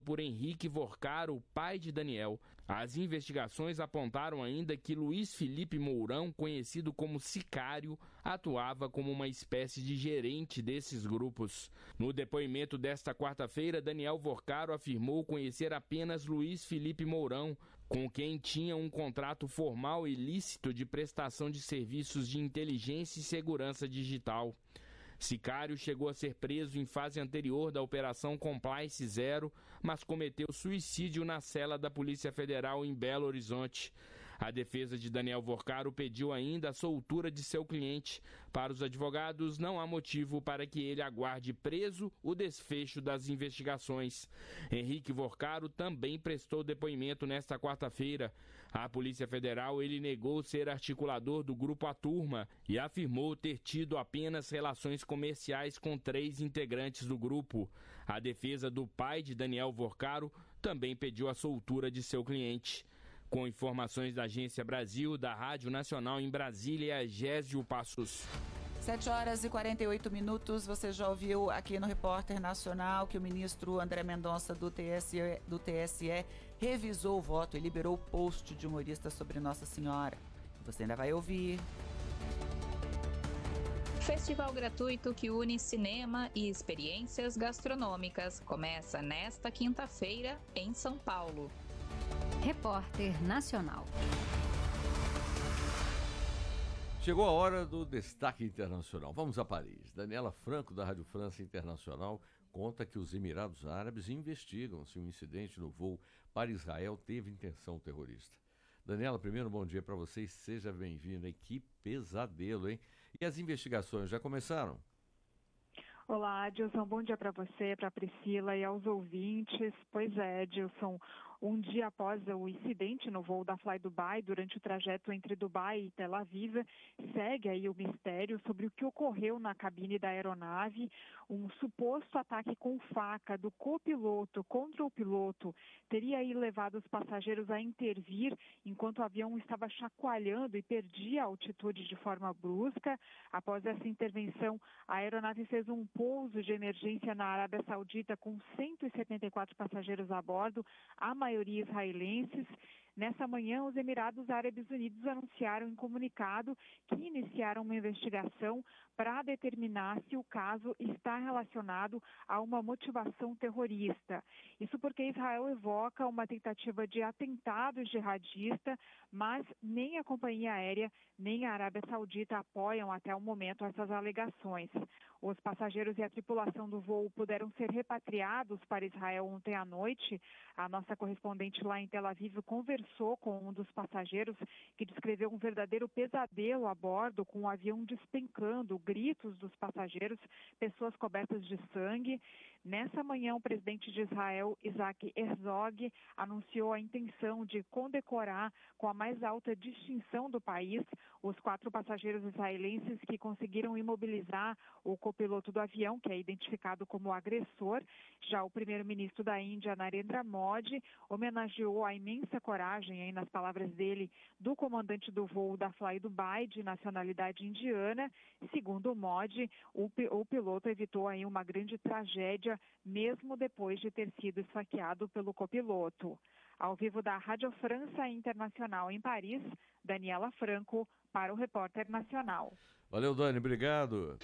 por Henrique Vorcaro, pai de Daniel. As investigações apontaram ainda que Luiz Felipe Mourão, conhecido como Sicário, atuava como uma espécie de gerente desses grupos. No depoimento desta quarta-feira, Daniel Vorcaro afirmou conhecer apenas Luiz Felipe Mourão, com quem tinha um contrato formal e lícito de prestação de serviços de inteligência e segurança digital. Sicário chegou a ser preso em fase anterior da Operação Compliance Zero, mas cometeu suicídio na cela da Polícia Federal em Belo Horizonte. A defesa de Daniel Vorcaro pediu ainda a soltura de seu cliente. Para os advogados, não há motivo para que ele aguarde preso o desfecho das investigações. Henrique Vorcaro também prestou depoimento nesta quarta-feira. À Polícia Federal, ele negou ser articulador do Grupo A Turma e afirmou ter tido apenas relações comerciais com 3 integrantes do grupo. A defesa do pai de Daniel Vorcaro também pediu a soltura de seu cliente. Com informações da Agência Brasil, da Rádio Nacional em Brasília, Gésio Passos. 7h48, você já ouviu aqui no Repórter Nacional que o ministro André Mendonça do TSE revisou o voto e liberou o post de humorista sobre Nossa Senhora. Você ainda vai ouvir. Festival gratuito que une cinema e experiências gastronômicas começa nesta quinta-feira em São Paulo. Repórter Nacional. Chegou a hora do destaque internacional. Vamos a Paris. Daniela Franco, da Rádio França Internacional, conta que os Emirados Árabes investigam se um incidente no voo para Israel teve intenção terrorista. Daniela, primeiro, bom dia para vocês. Seja bem-vinda. Que pesadelo, hein? E as investigações já começaram? Olá, Edilson. Bom dia para você, para a Priscila e aos ouvintes. Pois é, Edilson. Um dia após o incidente no voo da Fly Dubai, durante o trajeto entre Dubai e Tel Aviv, segue aí o mistério sobre o que ocorreu na cabine da aeronave. Um suposto ataque com faca do copiloto contra o piloto teria aí levado os passageiros a intervir enquanto o avião estava chacoalhando e perdia a altitude de forma brusca. Após essa intervenção, a aeronave fez um pouso de emergência na Arábia Saudita com 174 passageiros a bordo, a maioria israelenses. Nessa manhã, os Emirados Árabes Unidos anunciaram em comunicado que iniciaram uma investigação para determinar se o caso está relacionado a uma motivação terrorista. Isso porque Israel evoca uma tentativa de atentado jihadista, mas nem a companhia aérea nem a Arábia Saudita apoiam até o momento essas alegações. Os passageiros e a tripulação do voo puderam ser repatriados para Israel ontem à noite. A nossa correspondente lá em Tel Aviv conversou com um dos passageiros que descreveu um verdadeiro pesadelo a bordo, com o avião despencando, gritos dos passageiros, pessoas cobertas de sangue. Nessa manhã, o presidente de Israel, Isaac Herzog, anunciou a intenção de condecorar com a mais alta distinção do país os 4 passageiros israelenses que conseguiram imobilizar o copiloto do avião, que é identificado como agressor. Já o primeiro-ministro da Índia, Narendra Modi, homenageou a imensa coragem, aí, nas palavras dele, do comandante do voo da Fly Dubai, de nacionalidade indiana. Segundo o Modi, o piloto evitou aí uma grande tragédia, mesmo depois de ter sido esfaqueado pelo copiloto. Ao vivo da Rádio França Internacional em Paris, Daniela Franco, para o Repórter Nacional. Valeu, Dani, obrigado.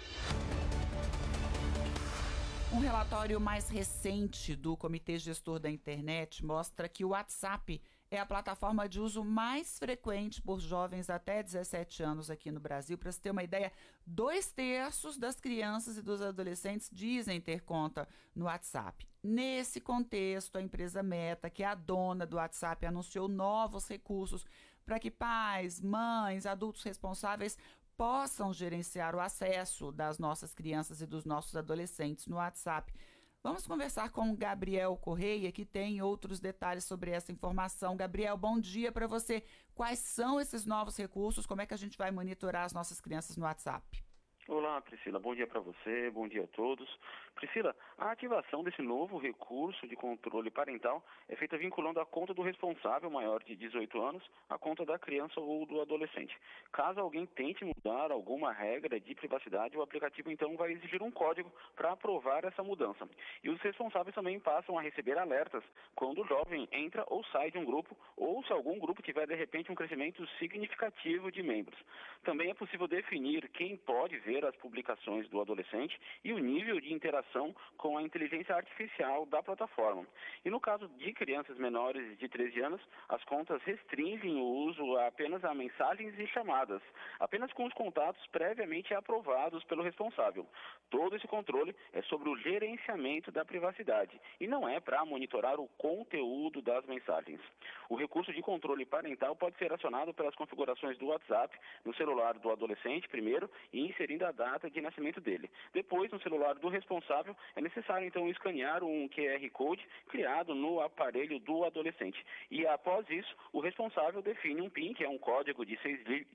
Um relatório mais recente do Comitê Gestor da Internet mostra que o WhatsApp é a plataforma de uso mais frequente por jovens até 17 anos aqui no Brasil. Para você ter uma ideia, 2/3 das crianças e dos adolescentes dizem ter conta no WhatsApp. Nesse contexto, a empresa Meta, que é a dona do WhatsApp, anunciou novos recursos para que pais, mães, adultos responsáveis possam gerenciar o acesso das nossas crianças e dos nossos adolescentes no WhatsApp. Vamos conversar com o Gabriel Correia, que tem outros detalhes sobre essa informação. Gabriel, bom dia para você. Quais são esses novos recursos? Como é que a gente vai monitorar as nossas crianças no WhatsApp? Olá, Priscila. Bom dia para você, bom dia a todos. Priscila, a ativação desse novo recurso de controle parental é feita vinculando a conta do responsável maior de 18 anos à conta da criança ou do adolescente. Caso alguém tente mudar alguma regra de privacidade, o aplicativo então vai exigir um código para aprovar essa mudança. E os responsáveis também passam a receber alertas quando o jovem entra ou sai de um grupo, ou se algum grupo tiver de repente um crescimento significativo de membros. Também é possível definir quem pode ver as publicações do adolescente e o nível de interação com a inteligência artificial da plataforma. E no caso de crianças menores de 13 anos, as contas restringem o uso apenas a mensagens e chamadas, apenas com os contatos previamente aprovados pelo responsável. Todo esse controle é sobre o gerenciamento da privacidade e não é para monitorar o conteúdo das mensagens. O recurso de controle parental pode ser acionado pelas configurações do WhatsApp no celular do adolescente primeiro e inserindo a data de nascimento dele. Depois, no celular do responsável, é necessário então escanear um QR Code criado no aparelho do adolescente. E após isso, o responsável define um PIN, que é um código de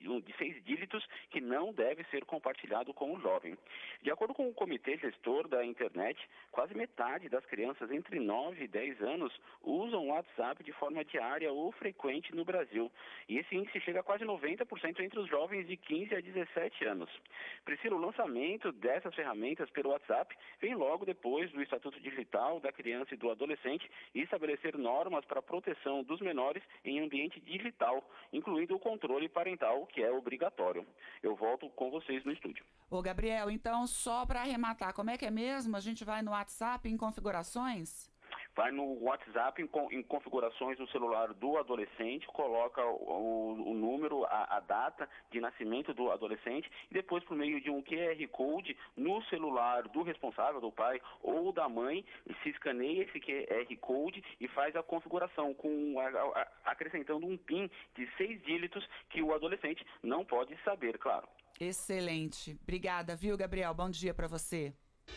6 dígitos que não deve ser compartilhado com o jovem. De acordo com o Comitê Gestor da Internet, quase metade das crianças entre 9 e 10 anos usam o WhatsApp de forma diária ou frequente no Brasil. E esse índice chega a quase 90% entre os jovens de 15 a 17 anos. Priscila, o lançamento dessas ferramentas pelo WhatsApp vem logo depois do Estatuto Digital da Criança e do Adolescente e estabelecer normas para a proteção dos menores em ambiente digital, incluindo o controle parental, que é obrigatório. Eu volto com vocês no estúdio. Ô, Gabriel, então, só para arrematar, como é que é mesmo? A gente vai no WhatsApp em configurações? Vai no WhatsApp, em configurações no celular do adolescente, coloca o número, a data de nascimento do adolescente e depois, por meio de um QR Code no celular do responsável, do pai ou da mãe, se escaneia esse QR Code e faz a configuração, acrescentando um PIN de 6 dígitos que o adolescente não pode saber, claro. Excelente. Obrigada, viu, Gabriel? Bom dia para você.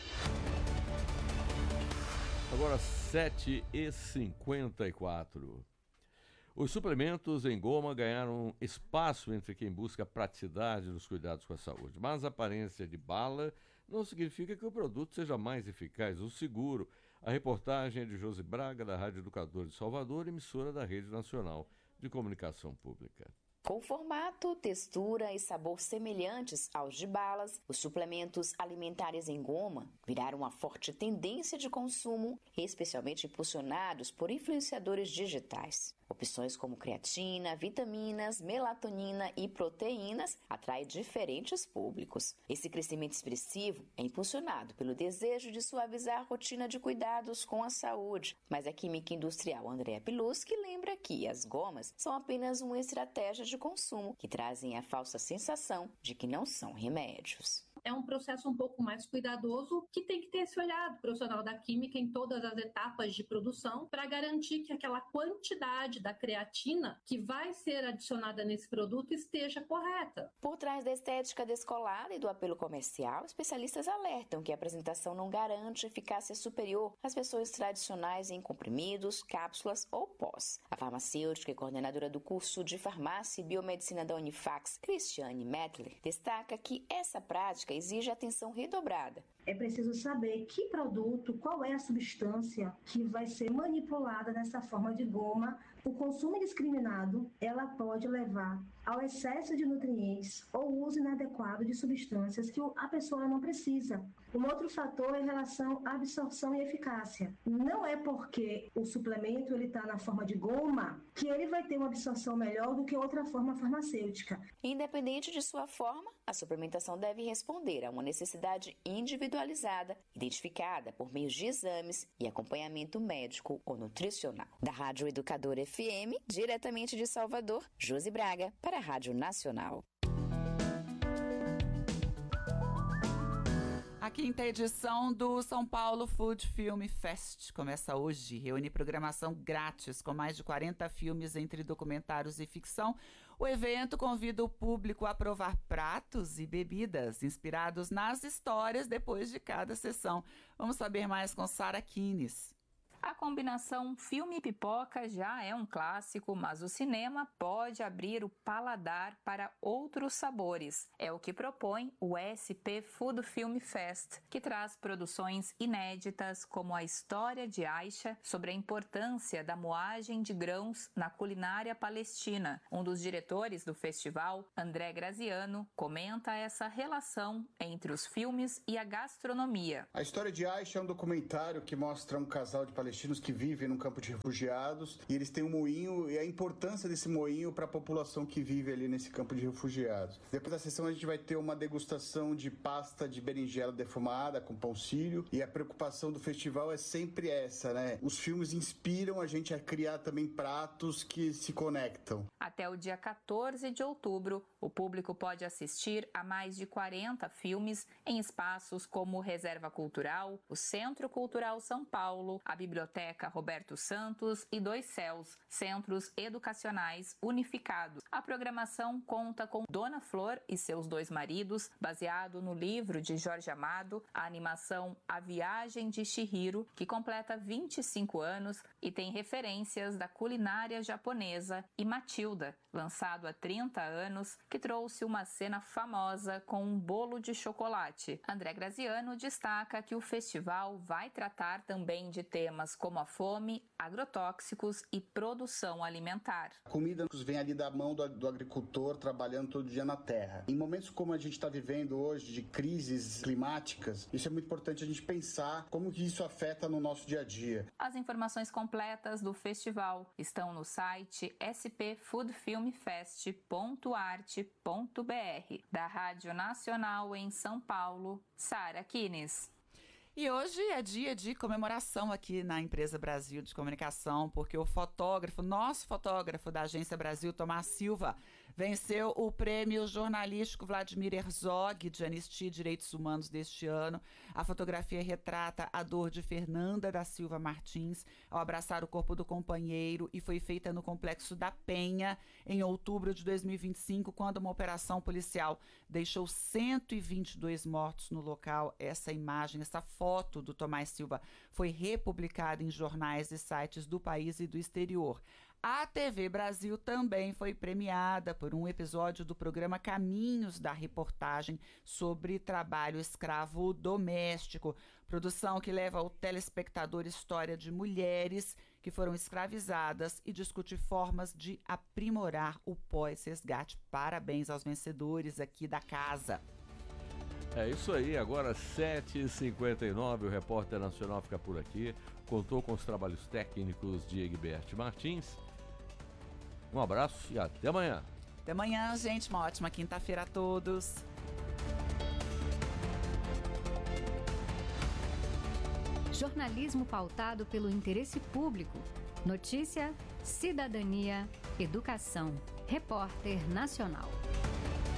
Agora 7h54. Os suplementos em goma ganharam espaço entre quem busca praticidade nos cuidados com a saúde. Mas a aparência de bala não significa que o produto seja mais eficaz ou seguro. A reportagem é de Josi Braga, da Rádio Educador de Salvador, emissora da Rede Nacional de Comunicação Pública. Com formato, textura e sabor semelhantes aos de balas, os suplementos alimentares em goma viraram uma forte tendência de consumo, especialmente impulsionados por influenciadores digitais. Opções como creatina, vitaminas, melatonina e proteínas atraem diferentes públicos. Esse crescimento expressivo é impulsionado pelo desejo de suavizar a rotina de cuidados com a saúde. Mas a química industrial Andrea Piluski lembra que as gomas são apenas uma estratégia de consumo que trazem a falsa sensação de que não são remédios. É um processo um pouco mais cuidadoso que tem que ter esse olhar do profissional da química em todas as etapas de produção para garantir que aquela quantidade da creatina que vai ser adicionada nesse produto esteja correta. Por trás da estética descolada e do apelo comercial, especialistas alertam que a apresentação não garante eficácia superior às versões tradicionais em comprimidos, cápsulas ou pós. A farmacêutica e coordenadora do curso de Farmácia e Biomedicina da Unifax, Cristiane Mettler, destaca que essa prática exige atenção redobrada. É preciso saber que produto, qual é a substância que vai ser manipulada nessa forma de goma. O consumo indiscriminado, ela pode levar ao excesso de nutrientes ou uso inadequado de substâncias que a pessoa não precisa. Um outro fator é em relação à absorção e eficácia. Não é porque o suplemento está na forma de goma que ele vai ter uma absorção melhor do que outra forma farmacêutica. Independente de sua forma, a suplementação deve responder a uma necessidade individualizada, identificada por meio de exames e acompanhamento médico ou nutricional. Da Rádio Educador FM, diretamente de Salvador, Josi Braga, para a Rádio Nacional. A quinta edição do São Paulo Food Film Fest começa hoje. Reúne programação grátis com mais de 40 filmes entre documentários e ficção. O evento convida o público a provar pratos e bebidas inspirados nas histórias depois de cada sessão. Vamos saber mais com Sara Kines. A combinação filme e pipoca já é um clássico, mas o cinema pode abrir o paladar para outros sabores. É o que propõe o SP Food Film Fest, que traz produções inéditas como a história de Aisha sobre a importância da moagem de grãos na culinária palestina. Um dos diretores do festival, André Graziano, comenta essa relação entre os filmes e a gastronomia. A história de Aisha é um documentário que mostra um casal de palestinos que vivem num campo de refugiados e eles têm um moinho e a importância desse moinho para a população que vive ali nesse campo de refugiados. Depois da sessão a gente vai ter uma degustação de pasta de berinjela defumada com pão sírio e a preocupação do festival é sempre essa, né? Os filmes inspiram a gente a criar também pratos que se conectam. Até o dia 14 de outubro, o público pode assistir a mais de 40 filmes em espaços como Reserva Cultural, o Centro Cultural São Paulo, a Biblioteca Roberto Santos e Dois Céus, centros educacionais unificados. A programação conta com Dona Flor e seus dois maridos, baseado no livro de Jorge Amado, a animação A Viagem de Chihiro, que completa 25 anos e tem referências da culinária japonesa, e Matilda, lançado há 30 anos, que trouxe uma cena famosa com um bolo de chocolate. André Graziano destaca que o festival vai tratar também de temas como a fome, agrotóxicos e produção alimentar. A comida vem ali da mão do agricultor trabalhando todo dia na terra. Em momentos como a gente está vivendo hoje, de crises climáticas, isso é muito importante a gente pensar como que isso afeta no nosso dia a dia. As informações completas do festival estão no site spfoodfilmfest.arte.br. Da Rádio Nacional em São Paulo, Sara Kines. E hoje é dia de comemoração aqui na Empresa Brasil de Comunicação, porque o fotógrafo, nosso fotógrafo da Agência Brasil, Tomás Silva, venceu o prêmio jornalístico Vladimir Herzog de Anistia e Direitos Humanos deste ano. A fotografia retrata a dor de Fernanda da Silva Martins ao abraçar o corpo do companheiro e foi feita no Complexo da Penha em outubro de 2025, quando uma operação policial deixou 122 mortos no local. Essa imagem, essa foto do Tomás Silva foi republicada em jornais e sites do país e do exterior. A TV Brasil também foi premiada por um episódio do programa Caminhos da Reportagem sobre trabalho escravo doméstico, produção que leva ao telespectador história de mulheres que foram escravizadas e discute formas de aprimorar o pós-resgate. Parabéns aos vencedores aqui da casa. É isso aí, agora 7h59, o Repórter Nacional fica por aqui. Contou com os trabalhos técnicos de Egberto Martins. Um abraço e até amanhã. Até amanhã, gente. Uma ótima quinta-feira a todos. Jornalismo pautado pelo interesse público. Notícia, cidadania, educação. Repórter Nacional.